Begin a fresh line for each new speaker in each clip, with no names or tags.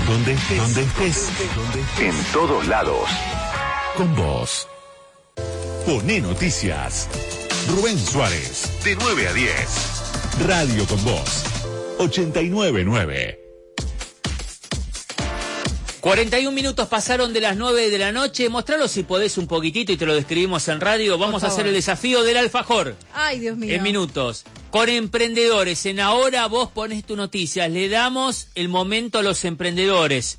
Donde estés. En todos lados. Con vos. Poné Noticias. Rubén Suárez. De 9 a 10. Radio con Vos. 89.9.
41 minutos pasaron de las 9 de la noche. Mostralo si podés un poquitito y te lo describimos en radio. Vamos a hacer el desafío del alfajor.
Ay, Dios mío.
En minutos. Con emprendedores. En Ahora Vos ponés tu noticia. Le damos el momento a los emprendedores.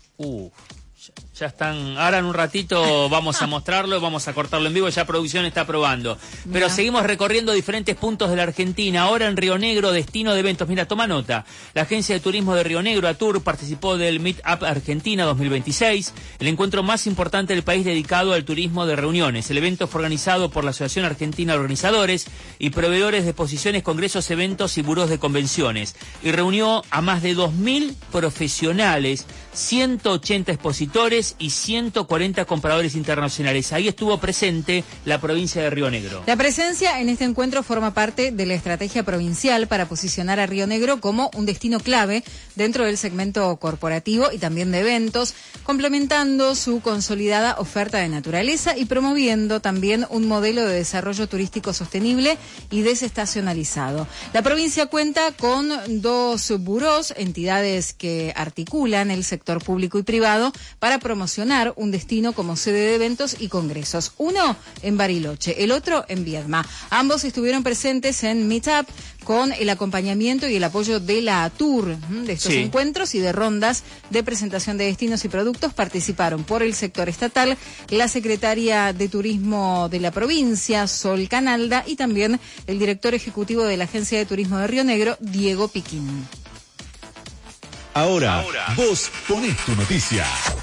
Ya están. Ahora en un ratito vamos a mostrarlo, vamos a cortarlo en vivo, ya producción está probando. Pero seguimos recorriendo diferentes puntos de la Argentina. Ahora en Río Negro, destino de eventos. Mira, toma nota. La Agencia de Turismo de Río Negro, ATUR, participó del Meetup Argentina 2026, el encuentro más importante del país dedicado al turismo de reuniones. El evento fue organizado por la Asociación Argentina de Organizadores y proveedores de exposiciones, congresos, eventos y burós de convenciones. Y reunió a más de 2.000 profesionales, 180 expositores y 140 compradores internacionales. Ahí estuvo presente la provincia de Río Negro.
La presencia en este encuentro forma parte de la estrategia provincial para posicionar a Río Negro como un destino clave dentro del segmento corporativo y también de eventos, complementando su consolidada oferta de naturaleza y promoviendo también un modelo de desarrollo turístico sostenible y desestacionalizado. La provincia cuenta con 2 burós, entidades que articulan el sector público y privado para promocionar un destino como sede de eventos y congresos. Uno en Bariloche, el otro en Viedma. Ambos estuvieron presentes en Meetup con el acompañamiento y el apoyo de la ATUR. De estos encuentros y de rondas de presentación de destinos y productos participaron por el sector estatal la secretaria de Turismo de la provincia, Sol Canalda, y también el director ejecutivo de la Agencia de Turismo de Río Negro, Diego Piquín.
Ahora vos ponés tu noticia.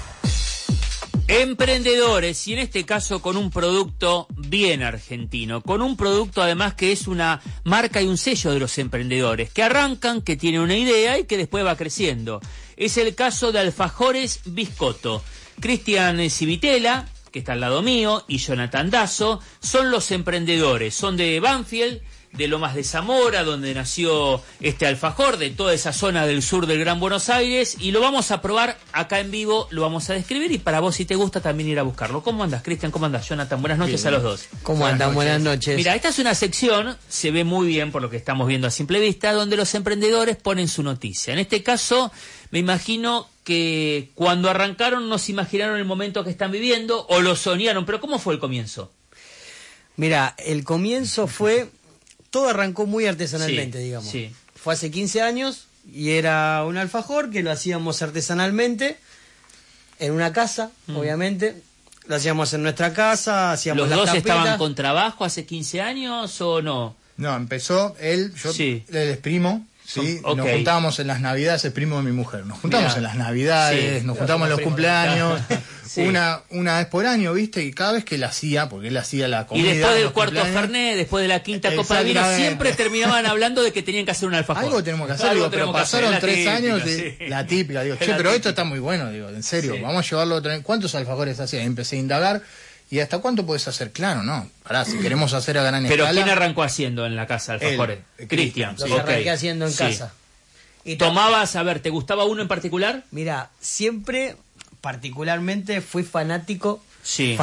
Emprendedores, y en este caso con un producto bien argentino, con un producto además que es una marca y un sello de los emprendedores, que arrancan, que tienen una idea y que después va creciendo. Es el caso de Alfajores Biscotto. Cristian Civitella, que está al lado mío, y Jonathan Dazo, son los emprendedores, son de Banfield, de Lomas de Zamora, donde nació este alfajor, de toda esa zona del sur del Gran Buenos Aires, y lo vamos a probar acá en vivo, lo vamos a describir, y para vos, si te gusta, también ir a buscarlo. ¿Cómo andas, Cristian? ¿Cómo andas, Jonathan? Buenas noches. Bien. A los dos.
¿Cómo andan? Buenas noches.
Mira, esta es una sección, se ve muy bien por lo que estamos viendo a simple vista, donde los emprendedores ponen su noticia. En este caso, me imagino que cuando arrancaron no se imaginaron el momento que están viviendo, o lo soñaron, pero ¿cómo fue el comienzo?
Mira, el comienzo fue... Todo arrancó muy artesanalmente, digamos. Sí. Fue hace 15 años y era un alfajor que lo hacíamos artesanalmente en una casa, obviamente. Lo hacíamos en nuestra casa, hacíamos las tapitas.
¿Los dos estaban con trabajo hace 15 años o no?
No, empezó él, él es primo. Sí, okay. Nos juntábamos en las Navidades, es primo de mi mujer. Nos juntamos en las Navidades, nos juntamos en los cumpleaños, una vez por año, ¿viste? Y cada vez que él hacía, porque él hacía la comida.
Y después del cuarto Fernet, después de la quinta copa de vino, siempre terminaban hablando de que tenían que hacer un alfajor.
Algo tenemos que hacer, pero pasaron 3 años de la típica. Digo, pero esto está muy bueno, digo, en serio, vamos a llevarlo otra vez. ¿Cuántos alfajores hacía? Empecé a indagar. ¿Y hasta cuánto puedes hacer? Claro, no. Pará, si queremos hacer a gran escala...
¿Pero quién arrancó haciendo en la casa alfajores? Cristian.
Lo arranqué haciendo en casa.
¿Y tomabas, a ver, te gustaba uno en particular?
Mira, siempre, particularmente, fui fanático.
Sí.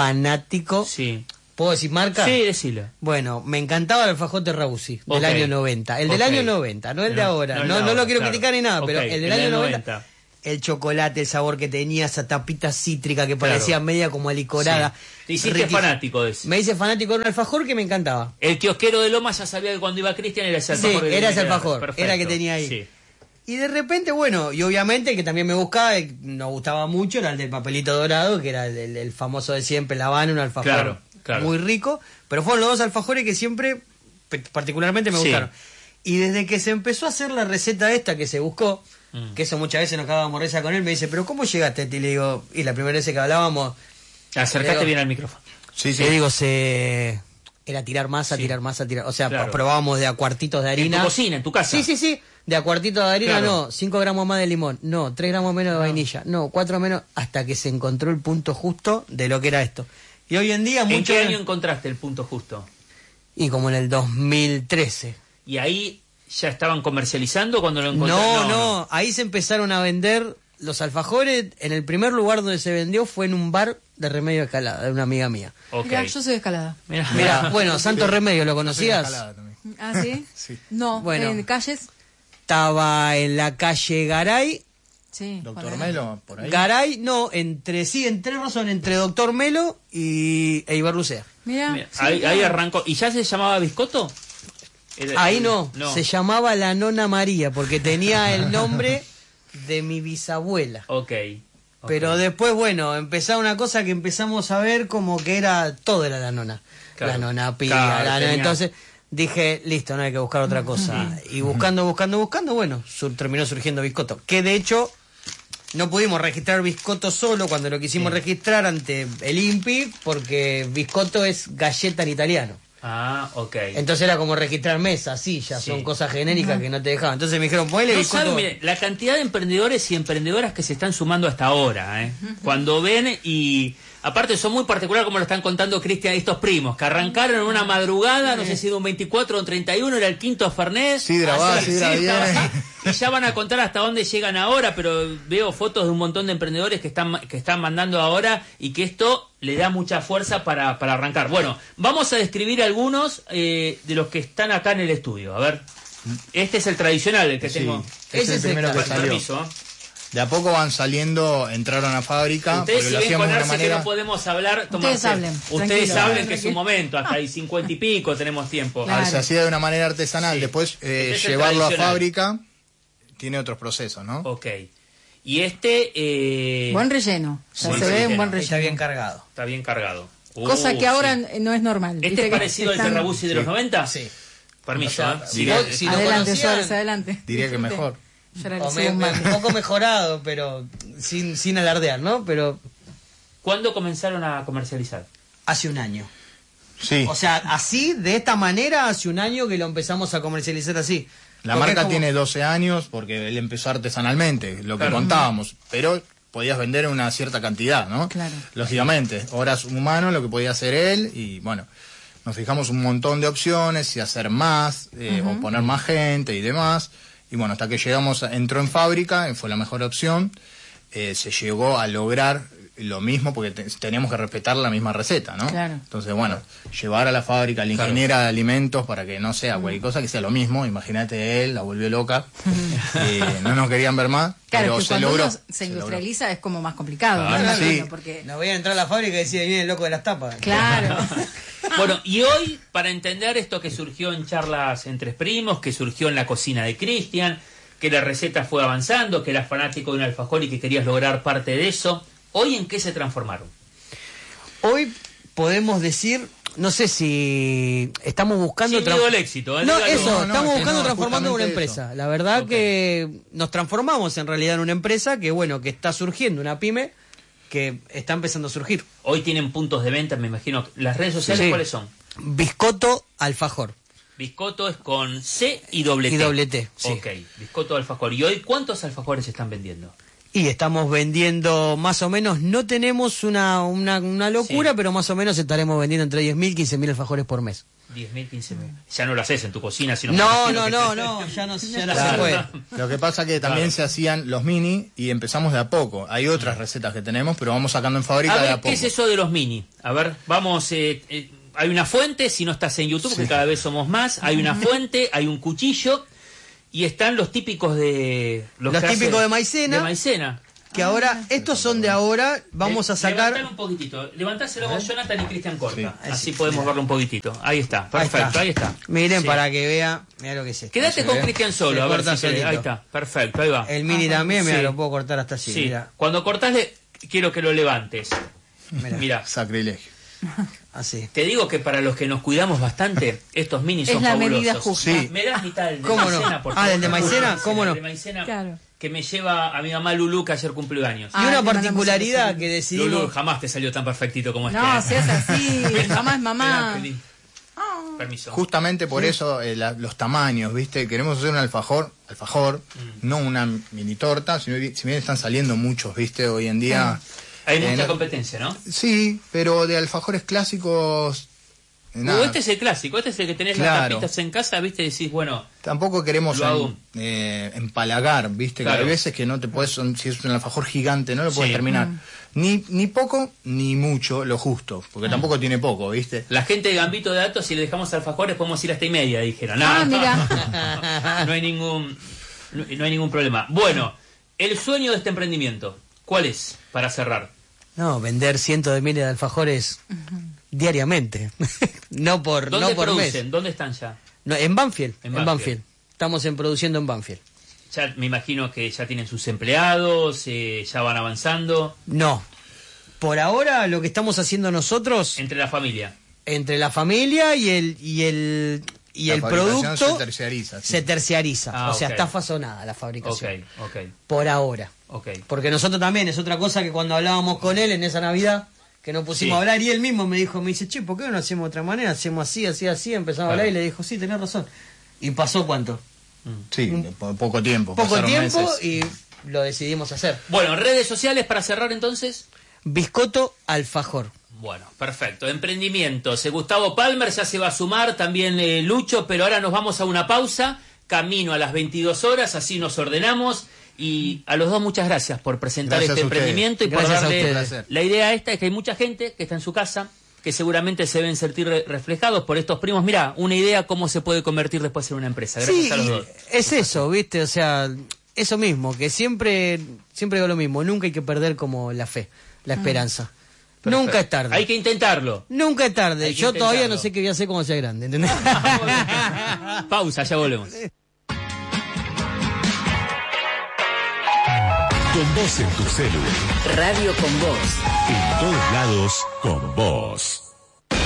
¿Puedo decir marca?
Sí, decilo.
Bueno, me encantaba el alfajor Terrabuzzi, del año 90. El del año 90, no el de ahora. No lo quiero criticar ni nada, pero el del año 90... El chocolate, el sabor que tenía, esa tapita cítrica que parecía media como alicorada.
Sí. Te hiciste fanático de eso.
Me hice fanático de un alfajor que me encantaba.
El kiosquero de Lomas ya sabía que cuando iba Cristian era ese alfajor.
Sí, era ese alfajor, era que tenía ahí. Sí. Y de repente, bueno, y obviamente que también me buscaba, nos gustaba mucho, era el del papelito dorado, que era el famoso de siempre, La Habana, un alfajor muy rico. Pero fueron los dos alfajores que siempre, particularmente, me gustaron. Y desde que se empezó a hacer la receta esta que se buscó, que eso muchas veces nos cagábamos risa con él, me dice, ¿pero cómo llegaste? Y le digo, y la primera vez que hablábamos...
Acercaste bien al micrófono.
Le digo, era tirar masa. O sea, probábamos de a cuartitos de harina.
¿En tu cocina, en tu casa?
Sí. De a cuartitos de harina, no. 5 gramos más de limón, no. 3 gramos menos de vainilla, no. 4 menos, hasta que se encontró el punto justo de lo que era esto. Y hoy en día...
¿En qué año encontraste el punto justo?
Y como en el 2013.
¿Y ahí ya estaban comercializando cuando lo encontraron?
No, ahí se empezaron a vender los alfajores, en el primer lugar donde se vendió fue en un bar de Remedio de Escalada, de una amiga mía.
Mirá, yo soy de Escalada.
Mirá, bueno, Santo Remedio, ¿lo conocías?
¿Ah, sí?
Sí.
No,
bueno,
¿en calles?
Estaba en la calle Garay.
Sí.
Doctor Melo, por ahí.
Garay, no, entre razón, entre Doctor Melo e Iberlucea.
Mirá.
Ahí arrancó. ¿Y ya se llamaba Biscotto?
Ahí no, se llamaba la Nona María, porque tenía el nombre de mi bisabuela.
Ok.
Pero después, bueno, empezó una cosa que empezamos a ver como que era todo era la nona. Claro. La nona Pía,
claro,
la nona. Entonces dije, listo, no hay que buscar otra cosa. Y buscando, bueno, terminó surgiendo Biscotto. Que de hecho, no pudimos registrar Biscotto solo cuando lo quisimos registrar ante el INPI, porque Biscotto es galleta en italiano.
Ah, ok.
Entonces era como registrar mesas, sillas, son cosas genéricas que no te dejaban. Entonces me dijeron, ponele Biscotto.
Saben, miren, la cantidad de emprendedores y emprendedoras que se están sumando hasta ahora, cuando ven y... Aparte son muy particulares como lo están contando Cristian, estos primos, que arrancaron en una madrugada, no sé si de un 24 o un 31, era el quinto Fernet.
Sidra bien.
Y ya van a contar hasta dónde llegan ahora, pero veo fotos de un montón de emprendedores que están mandando ahora y que esto le da mucha fuerza para arrancar. Bueno, vamos a describir algunos de los que están acá en el estudio. A ver, este es el tradicional, el que tengo.
Ese es el primero que salió.
Permiso,
De a poco van saliendo, entraron a fábrica.
Ustedes
porque lo
siguen
hacíamos
con
de una
Arce
manera...
que no podemos hablar.
Ustedes
hablen que es un momento, hasta hay 50 y pico tenemos tiempo.
Claro.
Se hacía de una manera artesanal, después llevarlo a fábrica tiene otros procesos, ¿no?
Ok. Y este...
Buen relleno. Se ve un buen relleno.
Está bien cargado.
Está bien cargado.
Cosa que ahora no es normal.
¿Este es parecido al Terrabuzzi de los 90?
Sí.
Permiso,
si no
adelante,
conocían,
Suárez, adelante.
Diría que mejor.
un poco mejorado, pero sin alardear, ¿no? Pero
¿cuándo comenzaron a comercializar?
hace un año.
Sí.
O sea, así, de esta manera, hace un año que lo empezamos a comercializar así.
La marca tiene 12 años porque él empezó artesanalmente, lo que contábamos, pero podías vender una cierta cantidad, ¿no?
Claro.
Lógicamente, horas humanos, lo que podía hacer él, y bueno, nos fijamos un montón de opciones, si hacer más, o poner más gente y demás, y bueno, hasta que entró en fábrica, fue la mejor opción, se llegó a lograr lo mismo porque teníamos que respetar la misma receta, ¿no?
Claro.
Entonces, bueno, llevar a la fábrica, a la ingeniera de alimentos para que no sea cualquier cosa, que sea lo mismo. Imagínate, él la volvió loca, no nos querían ver más,
claro,
pero
que
se
cuando
logró.
uno se industrializa es como más complicado, ¿no?
Claro, sí.
Porque...
No voy a entrar a la fábrica y decir, viene el loco de las tapas.
Claro.
Bueno, y hoy, para entender esto que surgió en Charlas Entre Primos, que surgió en la cocina de Cristian, que la receta fue avanzando, que eras fanático de un alfajor y que querías lograr parte de eso, ¿hoy en qué se transformaron?
Hoy podemos decir, no sé si estamos buscando...
Sin miedo al éxito, ¿eh?
No,
Dígalo.
eso, estamos buscando
no,
transformando en una
justamente
empresa.
eso.
La verdad que nos transformamos en realidad en una empresa que, bueno, que está surgiendo, una pyme que está empezando a surgir.
Hoy tienen puntos de venta, me imagino. ¿Las redes sociales cuáles son?
Biscotto Alfajor.
Biscotto es con C y doble T.
Y doble T, sí.
Ok, Biscotto Alfajor. ¿Y hoy cuántos alfajores están vendiendo?
Y estamos vendiendo más o menos, no tenemos una locura, pero más o menos estaremos vendiendo entre 10.000 y 15.000 alfajores por mes.
10.000, 15.000. Ya no lo haces en tu cocina, sino...
No, ya no se puede.
Lo que pasa que también se hacían los mini y empezamos de a poco. Hay otras recetas que tenemos, pero vamos sacando en fábrica de a poco.
¿Qué es eso de los mini? A ver, vamos... hay una fuente, si no estás en YouTube, que cada vez somos más. Hay una fuente, hay un cuchillo... Y están los típicos de...
Los típicos de maicena.
De maicena.
Que ahora, estos son de ahora, vamos a sacar...
Levantar un poquitito. Levantáselo vos, Jonathan y Cristian Corta. Sí. Así podemos verlo un poquitito. Ahí está, perfecto, ahí está.
Miren, para que vea, mira lo que es esto.
Quédate con Cristian solo, a ver si ahí está, perfecto, ahí va.
El mini también, mira, lo puedo cortar hasta así.
Sí,
mirá.
cuando cortás, quiero que lo levantes. Mira.
Sacrilegio.
Así.
Te digo que para los que nos cuidamos bastante, estos minis son fabulosos.
Es la medida justa.
Sí.
Me das mitad del de
¿Cómo
maicena,
no?
por favor.
¿Del de maicena? ¿Cómo no?
El de maicena,
Claro.
que me lleva a mi mamá Lulú, que ayer cumplió años.
Y una
le mandamos
particularidad
un
que
Lulú,
decidimos...
jamás te salió tan perfectito como este.
No, seas así, mamá es mamá.
Permiso.
Justamente por eso los tamaños, ¿viste? Queremos hacer un alfajor, no una mini torta, si bien están saliendo muchos, ¿viste? Hoy en día...
Hay mucha competencia, ¿no?
Sí, pero de alfajores clásicos
Este es el clásico, este es el que tenés las tapitas en casa, viste, decís, bueno...
Tampoco queremos empalagar, viste, que hay veces que no te puedes, si es un alfajor gigante, no lo puedes terminar. Ni poco, ni mucho, lo justo, porque tampoco tiene poco, viste.
La gente de Gambito de Datos, si le dejamos alfajores, podemos ir hasta y media, dijeron.
Mira.
No hay ningún problema. Bueno, el sueño de este emprendimiento, ¿cuál es, para cerrar?
No, vender cientos de miles de alfajores diariamente. no por mes.
¿Dónde están ya?
No, en Banfield. Estamos produciendo en Banfield.
Ya me imagino que ya tienen sus empleados, ya van avanzando.
No. Por ahora lo que estamos haciendo nosotros...
Entre la familia.
Entre la familia y el producto se terciariza. O sea, está fasonada la fabricación. Por ahora. Porque nosotros también, es otra cosa que cuando hablábamos con él en esa Navidad, que nos pusimos a hablar, y él mismo me dice, che, ¿por qué no hacemos de otra manera? Hacemos así, empezamos a hablar, y le dijo, sí, tenés razón. ¿Y pasó cuánto?
Sí, poco tiempo.
Meses. Y lo decidimos hacer.
Bueno, redes sociales para cerrar entonces.
Biscotto Alfajor.
Bueno, perfecto. Emprendimientos. Gustavo Palmer ya se va a sumar, también Lucho, pero ahora nos vamos a una pausa, camino a las 22 horas, así nos ordenamos. Y a los dos muchas gracias por presentar este emprendimiento y por darle la idea esta, es que hay mucha gente que está en su casa, que seguramente se deben sentir reflejados por estos primos. Mirá, una idea cómo se puede convertir después en una empresa. Gracias a los dos.
Es eso, ¿viste? O sea, eso mismo, que siempre digo lo mismo, nunca hay que perder como la fe, la esperanza. Perfecto. Nunca es tarde.
Hay que intentarlo.
Nunca es tarde. Yo todavía no sé qué voy a hacer cuando sea grande, ¿entendés?
Pausa, ya volvemos.
Con vos en tu celu.
Radio con vos.
En todos lados, con vos.